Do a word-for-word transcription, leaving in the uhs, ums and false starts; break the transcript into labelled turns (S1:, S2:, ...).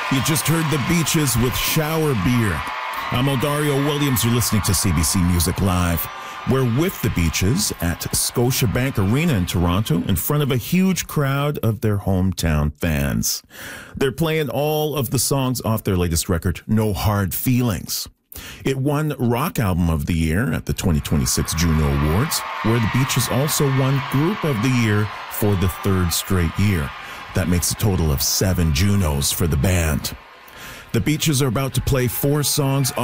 S1: You just heard the Beaches with Shower Beer. I'm Odario Williams. You're listening to C B C Music Live. We're with the Beaches at Scotiabank Arena in Toronto in front of a huge crowd of their hometown fans. They're playing all of the songs off their latest record, No Hard Feelings. It won Rock Album of the Year at the twenty twenty-six Juno Awards, where the Beaches also won Group of the Year for the third straight year. That makes a total of seven Junos for the band. The Beaches are about to play four songs